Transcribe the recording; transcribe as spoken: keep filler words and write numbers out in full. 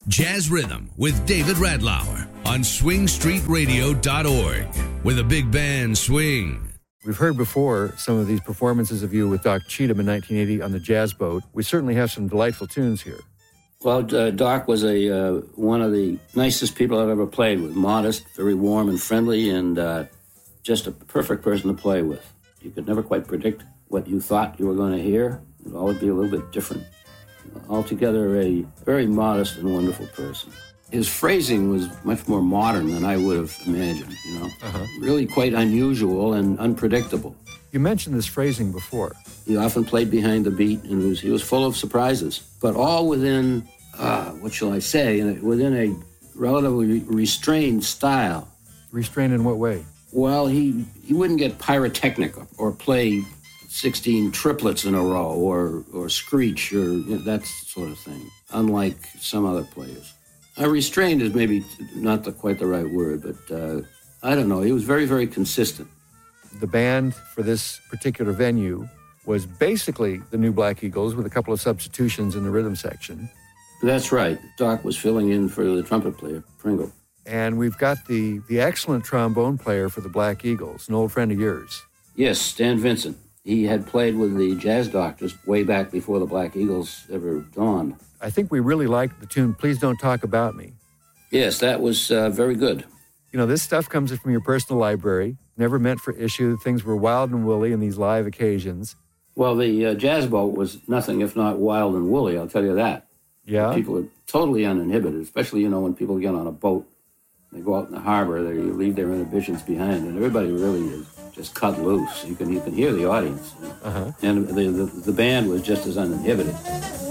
Jazz Rhythm with David Radlauer on swing street radio dot org. With a big band swing. We've heard before some of these performances of you with Doc Cheatham in nineteen eighty on the Jazz Boat. We certainly have some delightful tunes here. Well, uh, Doc was a uh, one of the nicest people I've ever played with. Modest, very warm and friendly, and uh, just a perfect person to play with. You could never quite predict what you thought you were going to hear. It would always be a little bit different. Altogether, a very modest and wonderful person. His phrasing was much more modern than I would have imagined, you know. Uh-huh. Really quite unusual and unpredictable. You mentioned this phrasing before. He often played behind the beat, and was, he was full of surprises, but all within, uh, what shall I say, within a relatively restrained style. Restrained in what way? Well, he, he wouldn't get pyrotechnic or play sixteen triplets in a row or, or screech or you know, that sort of thing, unlike some other players. Uh, restrained is maybe not the, quite the right word, but uh, I don't know. He was very, very consistent. The band for this particular venue was basically the New Black Eagles with a couple of substitutions in the rhythm section. That's right. Doc was filling in for the trumpet player, Pringle. And we've got the, the excellent trombone player for the Black Eagles, an old friend of yours. Yes, Stan Vincent. He had played with the Jazz Doctors way back before the Black Eagles ever dawned. I think we really liked the tune, Please Don't Talk About Me. Yes, that was uh, very good. You know, this stuff comes from your personal library, never meant for issue. Things were wild and woolly in these live occasions. Well, the uh, Jazz Boat was nothing if not wild and woolly, I'll tell you that. Yeah? People are totally uninhibited, especially, you know, when people get on a boat. They go out in the harbor, they leave their inhibitions behind, and everybody really is just cut loose. You can you can hear the audience. You know? Uh-huh. And the, the the band was just as uninhibited.